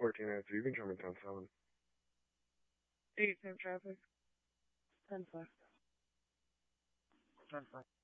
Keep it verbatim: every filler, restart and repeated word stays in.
fourteen oh two, you can try me ten seven. eight ten traffic. ten four. ten four.